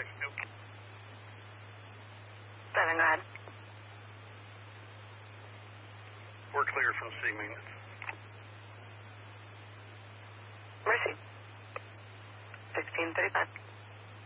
7, go ahead. We're clear from C maintenance. Mercy. 1635.